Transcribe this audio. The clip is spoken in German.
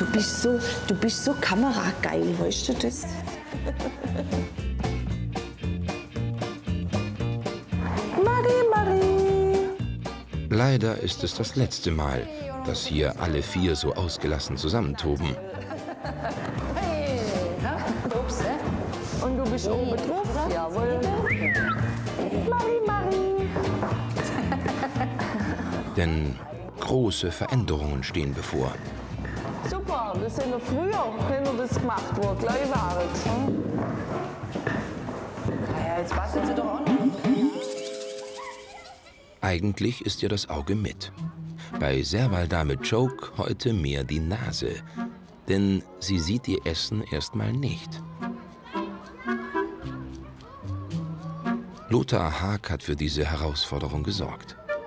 Du bist so kamerageil, weißt du das? Marie. Leider ist es das letzte Mal, dass hier alle vier so ausgelassen zusammentoben. Hey, ups, und du bist oben drauf? Jawohl. Marie. Denn große Veränderungen stehen bevor. Super, das sind wir früher, wenn wir das gemacht, wo ihr gleich wart. Ja, jetzt basteln sie doch auch noch. Eigentlich ist ja das Auge mit. Bei Servaldame Choke heute mehr die Nase. Denn sie sieht ihr Essen erstmal nicht. Lothar Haag hat für diese Herausforderung gesorgt.